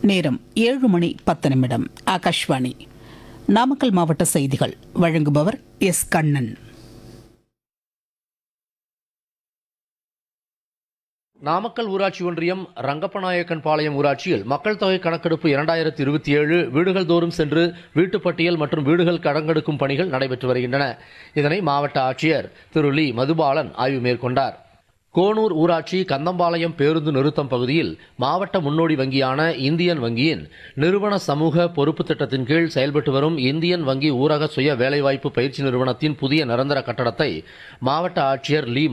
நேரம் 7:10. ஆகாஷ்வாணி நாமக்கல் மாவட்ட செய்திகள் வழங்குபவர் எஸ். கண்ணன். நாமக்கல் ஊராட்சி ஒன்றியம் ரங்கப்பநாயக்கன் பாளையம் ஊராட்சியில் மக்கள் தொகை கணக்கெடுப்பு 2027 வீடுகள் தோறும் சென்று வீட்டுப்பட்டியல் மற்றும் வீடுகள் கணக்கெடுக்கும் பணிகள் நடைபெற்று வருகின்றன. இதனை மாவட்ட ஆட்சியர் திரு லீ மதுபாலன் ஆய்வு மேற்கொண்டார். கோனூர் ஊராட்சி கந்தம்பாளையம் பேருந்து நிறுத்தம் பகுதியில் மாவட்ட முன்னோடி வங்கியான இந்தியன் வங்கியின் நிறுவன சமூக பொறுப்பு திட்டத்தின் கீழ் செயல்பட்டு வரும் இந்தியன் வங்கி ஊரக சுய வேலைவாய்ப்பு பயிற்சி நிறுவனத்தின் புதிய நிரந்தர கட்டடத்தை மாவட்ட ஆட்சியர் லீ